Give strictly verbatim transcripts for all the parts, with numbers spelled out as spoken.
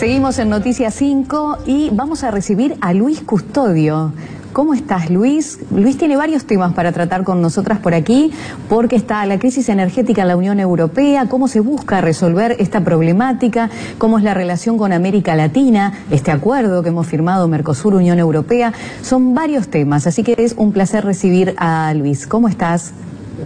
Seguimos en Noticias cinco y vamos a recibir a Luis Custodio. ¿Cómo estás, Luis? Luis tiene varios temas para tratar con nosotras por aquí, porque está la crisis energética en la Unión Europea, cómo se busca resolver esta problemática, cómo es la relación con América Latina, este acuerdo que hemos firmado Mercosur-Unión Europea. Son varios temas, así que es un placer recibir a Luis. ¿Cómo estás?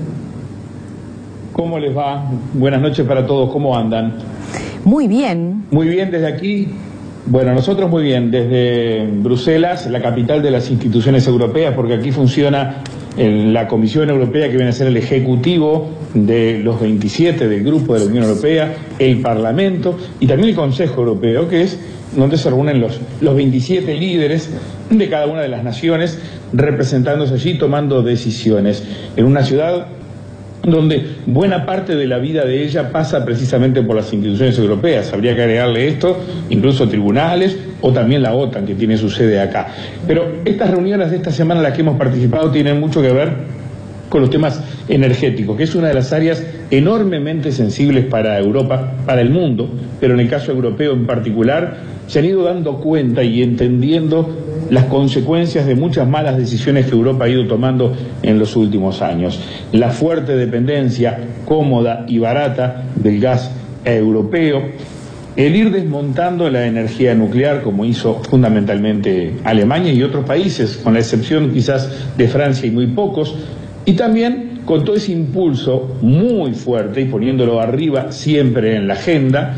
¿Cómo les va? Buenas noches para todos, ¿cómo andan? Muy bien. Muy bien desde aquí. Bueno, nosotros muy bien, desde Bruselas, la capital de las instituciones europeas, porque aquí funciona la Comisión Europea, que viene a ser el ejecutivo de los veintisiete del Grupo de la Unión Europea, el Parlamento y también el Consejo Europeo, que es donde se reúnen los, los veintisiete líderes de cada una de las naciones, representándose allí, tomando decisiones, en una ciudad donde buena parte de la vida de ella pasa precisamente por las instituciones europeas. Habría que agregarle esto, incluso tribunales, o también la OTAN, que tiene su sede acá. Pero estas reuniones de esta semana en las que hemos participado tienen mucho que ver con los temas energéticos, que es una de las áreas enormemente sensibles para Europa, para el mundo, pero en el caso europeo en particular, se han ido dando cuenta y entendiendo las consecuencias de muchas malas decisiones que Europa ha ido tomando en los últimos años. La fuerte dependencia cómoda y barata del gas europeo, el ir desmontando la energía nuclear, como hizo fundamentalmente Alemania y otros países, con la excepción quizás de Francia y muy pocos, y también con todo ese impulso muy fuerte y poniéndolo arriba siempre en la agenda,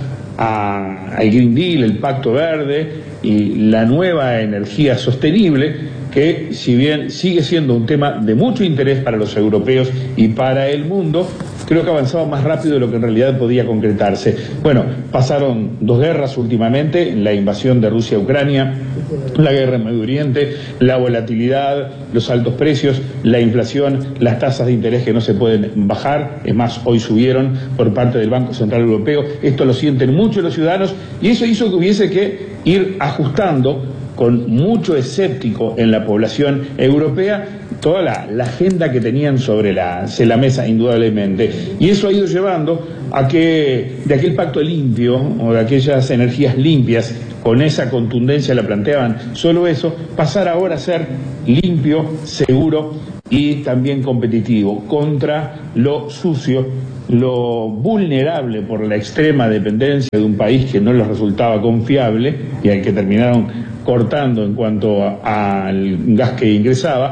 a, al Green Deal, el Pacto Verde y la nueva energía sostenible, que si bien sigue siendo un tema de mucho interés para los europeos y para el mundo, creo que ha avanzado más rápido de lo que en realidad podía concretarse. Bueno, pasaron dos guerras últimamente, la invasión de Rusia a Ucrania, la guerra en Medio Oriente, la volatilidad, los altos precios, la inflación, las tasas de interés que no se pueden bajar, es más, hoy subieron por parte del Banco Central Europeo, esto lo sienten mucho los ciudadanos y eso hizo que hubiese que ir ajustando con mucho escéptico en la población europea toda la, la agenda que tenían sobre la, la mesa, indudablemente. Y eso ha ido llevando a que de aquel pacto limpio, o de aquellas energías limpias, con esa contundencia la planteaban, solo eso, pasar ahora a ser limpio, seguro y también competitivo, contra lo sucio, lo vulnerable por la extrema dependencia de un país que no les resultaba confiable y al que terminaron cortando en cuanto al gas que ingresaba,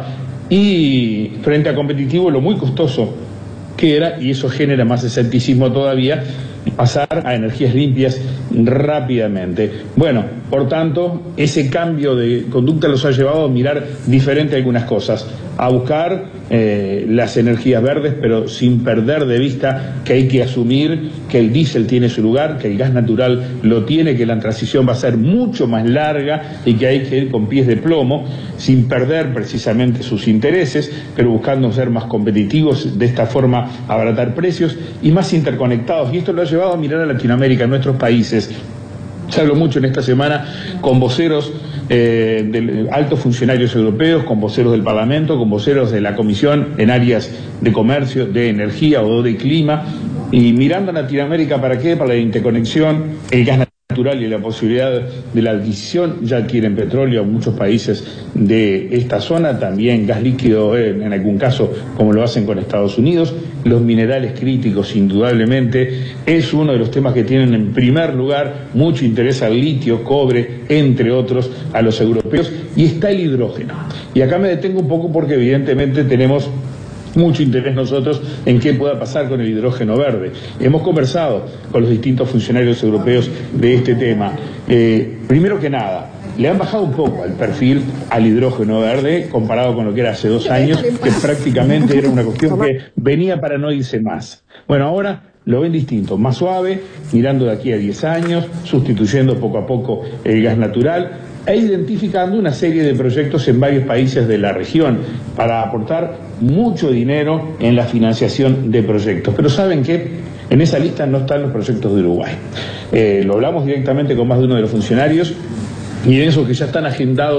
y frente a competitivo lo muy costoso que era, y eso genera más escepticismo todavía, pasar a energías limpias rápidamente. Bueno, por tanto, ese cambio de conducta los ha llevado a mirar diferente algunas cosas, a buscar eh, las energías verdes, pero sin perder de vista que hay que asumir que el diésel tiene su lugar, que el gas natural lo tiene, que la transición va a ser mucho más larga y que hay que ir con pies de plomo, sin perder precisamente sus intereses, pero buscando ser más competitivos, de esta forma abaratar precios y más interconectados. Y esto lo ha llevado a mirar a Latinoamérica, a nuestros países. Se habló mucho en esta semana con voceros eh, de altos funcionarios europeos, con voceros del Parlamento, con voceros de la Comisión en áreas de comercio, de energía o de clima, y mirando a Latinoamérica, ¿para qué? Para la interconexión, el gas natural y la posibilidad de la adquisición. Ya adquieren petróleo a muchos países de esta zona, también gas líquido en, en algún caso, como lo hacen con Estados Unidos. Los minerales críticos, indudablemente, es uno de los temas que tienen en primer lugar mucho interés al litio, cobre, entre otros, a los europeos, y está el hidrógeno. Y acá me detengo un poco porque evidentemente tenemos mucho interés nosotros en qué pueda pasar con el hidrógeno verde. Hemos conversado con los distintos funcionarios europeos de este tema. Eh, primero que nada, le han bajado un poco el perfil al hidrógeno verde comparado con lo que era hace dos años, que prácticamente era una cuestión que venía para no irse más. Bueno, ahora lo ven distinto, más suave, mirando de aquí a diez años, sustituyendo poco a poco el gas natural, e identificando una serie de proyectos en varios países de la región para aportar mucho dinero en la financiación de proyectos. Pero ¿saben qué? En esa lista no están los proyectos de Uruguay. Eh, lo hablamos directamente con más de uno de los funcionarios, y de esos que ya están agendados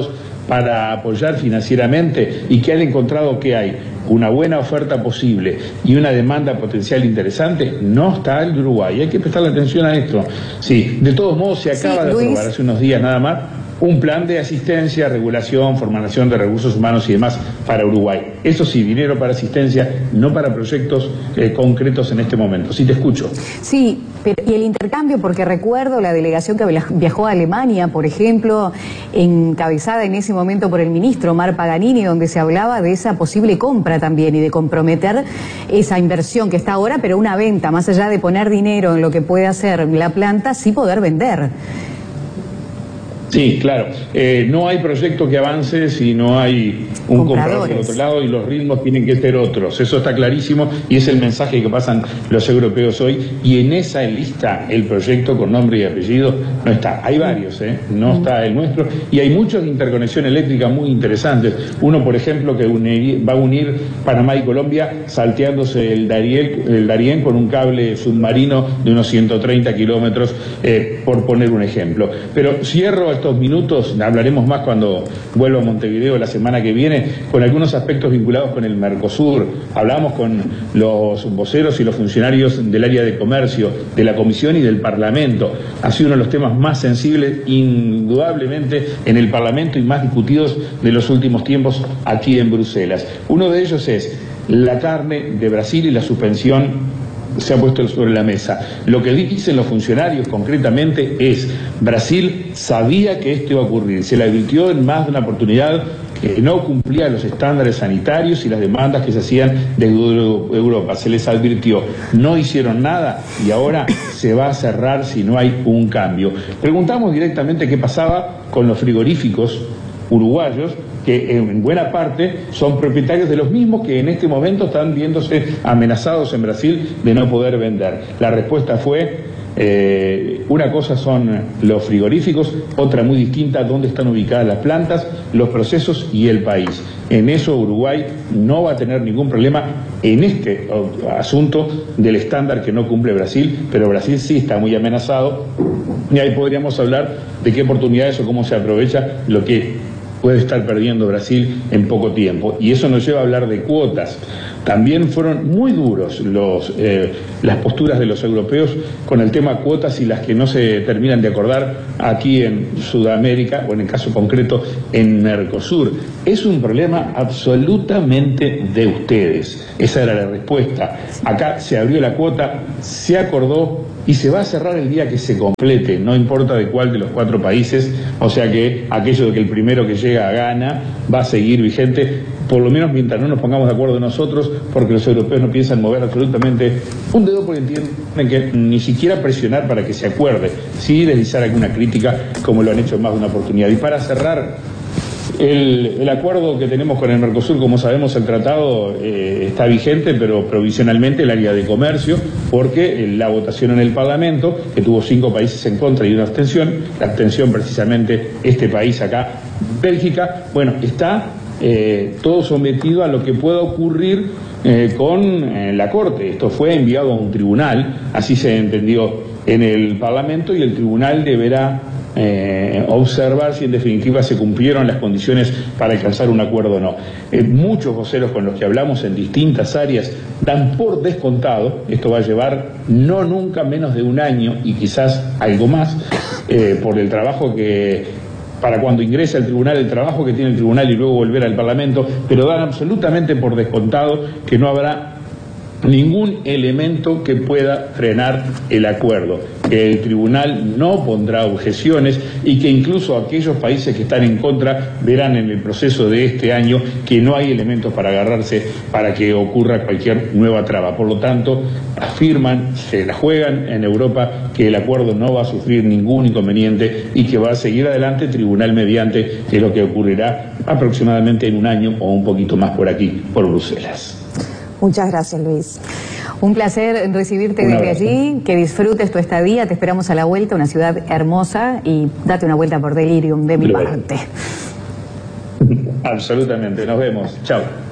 para apoyar financieramente y que han encontrado que hay una buena oferta posible y una demanda potencial interesante, no está el Uruguay. Hay que prestarle atención a esto. Sí, de todos modos se acaba sí, de aprobar hace unos días nada más un plan de asistencia, regulación, formación de recursos humanos y demás para Uruguay. Eso sí, dinero para asistencia, no para proyectos eh, concretos en este momento. Sí, te escucho. Sí, pero y el intercambio, porque recuerdo la delegación que viajó a Alemania, por ejemplo, encabezada en ese momento por el ministro Omar Paganini, donde se hablaba de esa posible compra también y de comprometer esa inversión que está ahora, pero una venta, más allá de poner dinero en lo que puede hacer la planta, sí poder vender. Sí, claro. Eh, no hay proyecto que avance si no hay un comprador por otro lado y los ritmos tienen que ser otros. Eso está clarísimo y es el mensaje que pasan los europeos hoy. Y en esa lista el proyecto con nombre y apellido no está. Hay varios, ¿eh? No está el nuestro. Y hay muchos de interconexión eléctrica muy interesantes. Uno, por ejemplo, que unir, va a unir Panamá y Colombia salteándose el Darién, el Darién con un cable submarino de unos ciento treinta kilómetros, eh, por poner un ejemplo. Pero cierro estos minutos, hablaremos más cuando vuelva a Montevideo la semana que viene, con algunos aspectos vinculados con el Mercosur. Hablamos con los voceros y los funcionarios del área de comercio, de la Comisión y del Parlamento. Ha sido uno de los temas más sensibles, indudablemente, en el Parlamento y más discutidos de los últimos tiempos aquí en Bruselas. Uno de ellos es la carne de Brasil y la suspensión se ha puesto sobre la mesa. Lo que dicen los funcionarios concretamente es: Brasil sabía que esto iba a ocurrir, se le advirtió en más de una oportunidad que no cumplía los estándares sanitarios y las demandas que se hacían de Europa. Se les advirtió, no hicieron nada y ahora se va a cerrar si no hay un cambio. Preguntamos directamente qué pasaba con los frigoríficos uruguayos, que en buena parte son propietarios de los mismos que en este momento están viéndose amenazados en Brasil de no poder vender. La respuesta fue, eh, una cosa son los frigoríficos, otra muy distinta, dónde están ubicadas las plantas, los procesos y el país. En eso Uruguay no va a tener ningún problema en este asunto del estándar que no cumple Brasil, pero Brasil sí está muy amenazado y ahí podríamos hablar de qué oportunidades o cómo se aprovecha lo que puede estar perdiendo Brasil en poco tiempo. Y eso nos lleva a hablar de cuotas. También fueron muy duros los, eh, las posturas de los europeos con el tema cuotas y las que no se terminan de acordar aquí en Sudamérica, o en el caso concreto en Mercosur. Es un problema absolutamente de ustedes. Esa era la respuesta. Acá se abrió la cuota, se acordó y se va a cerrar el día que se complete, no importa de cuál de los cuatro países, o sea que aquello de que el primero que llega gana va a seguir vigente, por lo menos mientras no nos pongamos de acuerdo nosotros, porque los europeos no piensan mover absolutamente un dedo, porque entienden que ni siquiera presionar para que se acuerde, sí deslizar alguna crítica como lo han hecho en más de una oportunidad. Y para cerrar, El, el acuerdo que tenemos con el Mercosur, como sabemos, el tratado eh, está vigente, pero provisionalmente el área de comercio, porque la votación en el Parlamento, que tuvo cinco países en contra y una abstención, la abstención precisamente este país acá, Bélgica, bueno, está eh, todo sometido a lo que pueda ocurrir eh, con eh, la Corte. Esto fue enviado a un tribunal, así se entendió en el Parlamento, y el tribunal deberá Eh, observar si en definitiva se cumplieron las condiciones para alcanzar un acuerdo o no. Eh, muchos voceros con los que hablamos en distintas áreas dan por descontado, esto va a llevar no nunca menos de un año y quizás algo más, eh, por el trabajo que, para cuando ingrese al tribunal, el trabajo que tiene el tribunal y luego volver al Parlamento, pero dan absolutamente por descontado que no habrá ningún elemento que pueda frenar el acuerdo, que el tribunal no pondrá objeciones y que incluso aquellos países que están en contra verán en el proceso de este año que no hay elementos para agarrarse para que ocurra cualquier nueva traba. Por lo tanto, afirman, se la juegan en Europa, que el acuerdo no va a sufrir ningún inconveniente y que va a seguir adelante tribunal mediante, que es lo que ocurrirá aproximadamente en un año o un poquito más por aquí, por Bruselas. Muchas gracias, Luis. Un placer recibirte desde allí, que disfrutes tu estadía, te esperamos a la vuelta, una ciudad hermosa, y date una vuelta por Delirium de mi parte. Absolutamente, nos vemos. Chao.